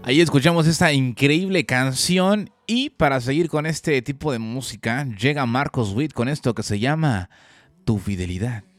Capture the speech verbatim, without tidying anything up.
Ahí escuchamos esta increíble canción y para seguir con este tipo de música llega Marcos Witt con esto que se llama Tu Fidelidad.